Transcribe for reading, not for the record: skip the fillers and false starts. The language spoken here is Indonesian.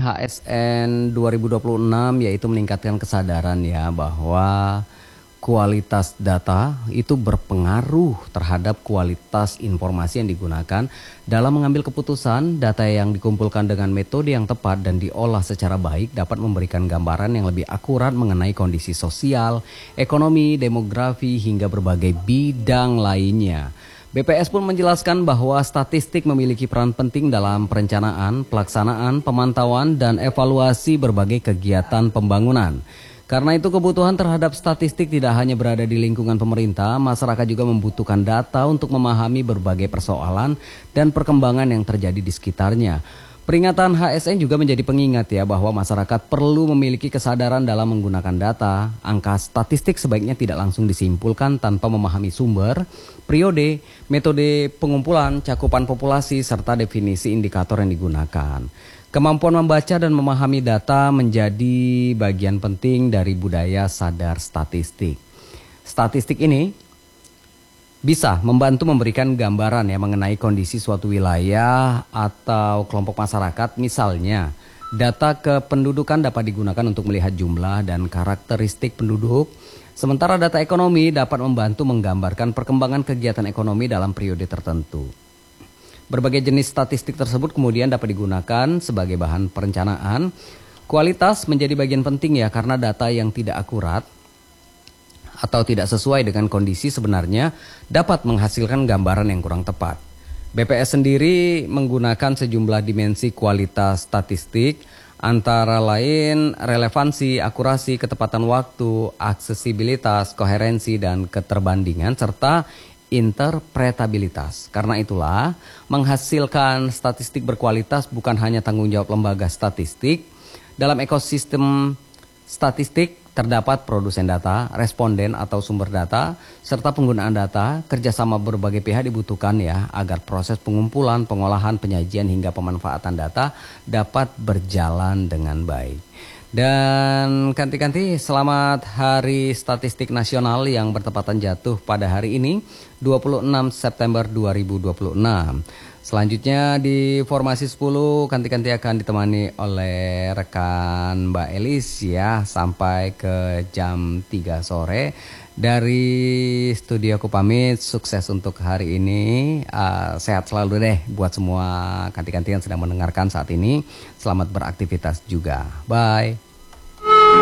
HSN 2026 yaitu meningkatkan kesadaran ya bahwa kualitas data itu berpengaruh terhadap kualitas informasi yang digunakan dalam mengambil keputusan. Data yang dikumpulkan dengan metode yang tepat dan diolah secara baik dapat memberikan gambaran yang lebih akurat mengenai kondisi sosial, ekonomi, demografi hingga berbagai bidang lainnya. BPS pun menjelaskan bahwa statistik memiliki peran penting dalam perencanaan, pelaksanaan, pemantauan, dan evaluasi berbagai kegiatan pembangunan. Karena itu kebutuhan terhadap statistik tidak hanya berada di lingkungan pemerintah, masyarakat juga membutuhkan data untuk memahami berbagai persoalan dan perkembangan yang terjadi di sekitarnya. Peringatan HSN juga menjadi pengingat ya bahwa masyarakat perlu memiliki kesadaran dalam menggunakan data. Angka statistik sebaiknya tidak langsung disimpulkan tanpa memahami sumber, periode, metode pengumpulan, cakupan populasi, serta definisi indikator yang digunakan. Kemampuan membaca dan memahami data menjadi bagian penting dari budaya sadar statistik. Statistik ini bisa membantu memberikan gambaran ya mengenai kondisi suatu wilayah atau kelompok masyarakat. Misalnya, data kependudukan dapat digunakan untuk melihat jumlah dan karakteristik penduduk. Sementara data ekonomi dapat membantu menggambarkan perkembangan kegiatan ekonomi dalam periode tertentu. Berbagai jenis statistik tersebut kemudian dapat digunakan sebagai bahan perencanaan. Kualitas menjadi bagian penting ya karena data yang tidak akurat atau tidak sesuai dengan kondisi sebenarnya dapat menghasilkan gambaran yang kurang tepat. BPS sendiri menggunakan sejumlah dimensi kualitas statistik antara lain relevansi, akurasi, ketepatan waktu, aksesibilitas, koherensi, dan keterbandingan serta interpretabilitas. Karena itulah, menghasilkan statistik berkualitas bukan hanya tanggung jawab lembaga statistik. Dalam ekosistem statistik terdapat produsen data, responden atau sumber data, serta penggunaan data. Kerjasama berbagai pihak dibutuhkan ya agar proses pengumpulan, pengolahan, penyajian hingga pemanfaatan data dapat berjalan dengan baik. Dan kanti-kanti selamat Hari Statistik Nasional yang bertepatan jatuh pada hari ini 26 September 2026. Selanjutnya di Formasi 10 kanti-kanti akan ditemani oleh rekan Mbak Elis ya sampai ke jam 3 sore. Dari studio aku pamit, sukses untuk hari ini, sehat selalu deh buat semua kanti-kanti yang sedang mendengarkan saat ini. Selamat beraktivitas juga, bye.